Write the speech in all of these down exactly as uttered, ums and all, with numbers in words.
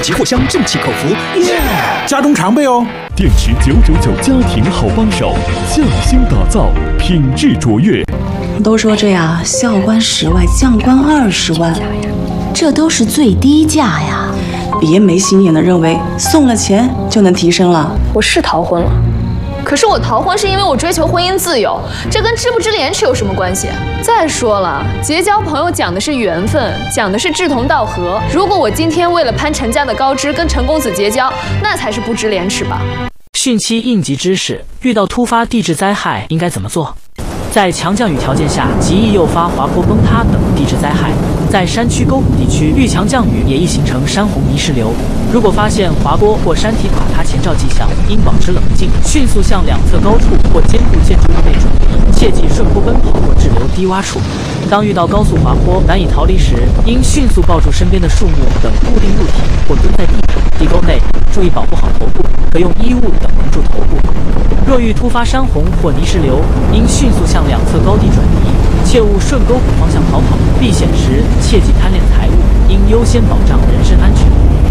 奇货箱正气口服， 耶！家中常备哦。 电池九九九家庭好帮手，匠心打造，品质卓越。 都说这呀，校官十万，将官二十万，这都是最低价呀！别没心眼的认为送了钱就能提升了。 我是逃婚了。可是我逃婚是因为我追求婚姻自由，这跟知不知廉耻有什么关系？再说了，结交朋友讲的是缘分，讲的是志同道合。如果我今天为了攀陈家的高枝跟陈公子结交，那才是不知廉耻吧？ 汛期应急知识：遇到突发地质灾害应该怎么做？在强降雨条件下，极易诱发滑坡、崩塌等地质灾害。在山区沟谷地区，遇强降雨也易形成山洪泥石流。如果发现滑坡或山体垮塌前兆迹象，应保持冷静，迅速向两侧高处或坚固建筑物内转移，切忌顺坡奔跑或滞留低洼处。当遇到高速滑坡难以逃离时，应迅速抱住身边的树木等固定物体，或蹲在地上、地沟内，注意保护好头部，可用衣物等蒙住头部。若遇突发山洪或泥石流，应迅速向两侧高地转移，切勿顺沟谷方向逃跑。避险时切忌贪恋财物，应优先保障人身安全。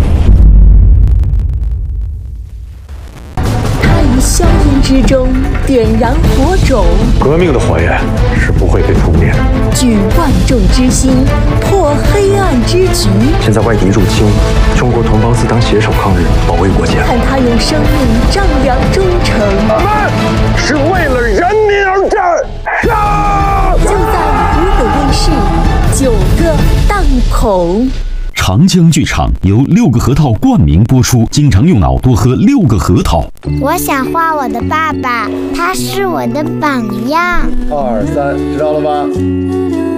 他于硝烟之中点燃火种， 革命的火焰是不会被扑灭的。 举万众之心，破黑暗之局。 现在外敌入侵，中国同胞自当携手抗日，保卫国家。 看他用生命丈量忠诚， 我们是为了人民而战。杀！ 就在湖北卫视九个档口。 长江剧场由六个核桃冠名播出，经常用脑多喝六个核桃。 我想画我的爸爸，他是我的榜样。 二三，知道了吗？